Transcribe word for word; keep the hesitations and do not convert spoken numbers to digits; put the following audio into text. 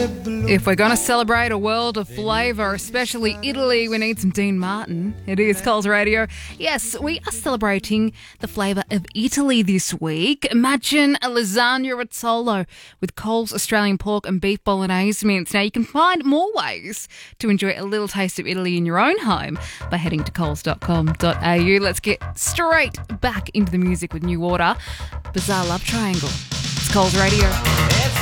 If we're going to celebrate a world of flavour, especially Italy, we need some Dean Martin. It is Coles Radio. Yes, we are celebrating the flavour of Italy this week. Imagine a lasagna rizzolo with Coles Australian pork and beef bolognese mince. Now, you can find more ways to enjoy a little taste of Italy in your own home by heading to coles dot com dot a u. Let's get straight back into the music with New Order. Bizarre Love Triangle. It's Coles Radio.